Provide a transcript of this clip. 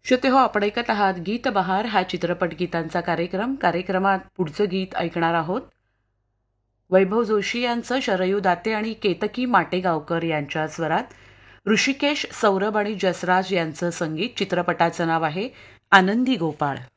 श्रोतेहो, आपण ऐकत आहात गीत बहार हा चित्रपट गीतांचा कार्यक्रमात पुढचं गीत ऐकणार आहोत. वैभव जोशी यांचं, शरयू दाते आणि केतकी माटेगावकर यांच्या स्वरात, ऋषिकेश, सौरभ आणि जसराज यांचं संगीत. चित्रपटाचं नाव आहे आनंदी गोपाळ.